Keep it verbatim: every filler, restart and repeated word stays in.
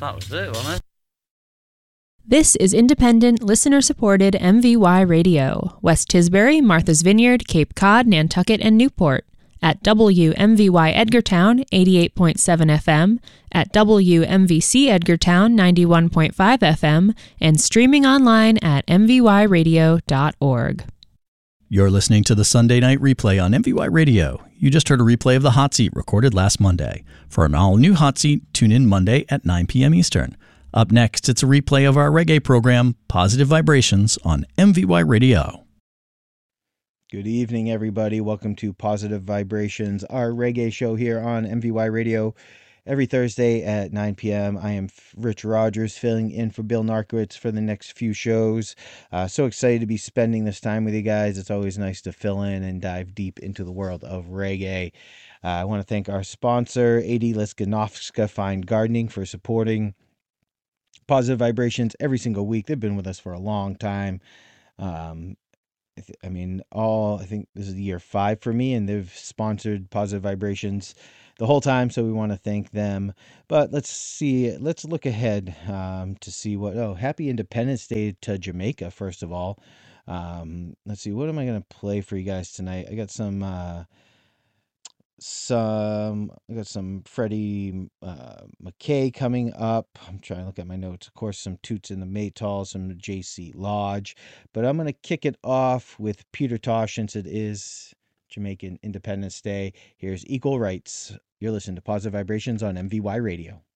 That was it, wasn't it? This is independent, listener-supported M V Y Radio, West Tisbury, Martha's Vineyard, Cape Cod, Nantucket, and Newport, at W M V Y Edgartown, eighty-eight point seven F M, at W M V C Edgartown, ninety-one point five F M, and streaming online at m v y radio dot org. You're listening to the Sunday Night Replay on M V Y Radio. You just heard a replay of the Hot Seat recorded last Monday. For an all-new Hot Seat, tune in Monday at nine p.m. Eastern. Up next, it's a replay of our reggae program, Positive Vibrations, on M V Y Radio. Good evening, everybody. Welcome to Positive Vibrations, our reggae show here on M V Y Radio every Thursday at nine p.m. I am Rich Rogers, filling in for Bill Narkowitz for the next few shows. Uh, so excited to be spending this time with you guys. It's always nice to fill in and dive deep into the world of reggae. Uh, I want to thank our sponsor, A D Liskanovska Fine Gardening, for supporting Positive Vibrations every single week. They've been with us for a long time. Um, I, th- I mean, all I think this is year five for me, and they've sponsored Positive Vibrations the whole time, so we want to thank them. But let's see, let's look ahead um, to see what. Oh, happy Independence Day to Jamaica, first of all. Um, let's see, what am I going to play for you guys tonight? I got some. Uh, Some I got some Freddie uh, McKay coming up. I'm trying to look at my notes. Of course, some Toots and the Maytals, some J C Lodge. But I'm going to kick it off with Peter Tosh, since it is Jamaican Independence Day. Here's Equal Rights. You're listening to Positive Vibrations on M V Y Radio.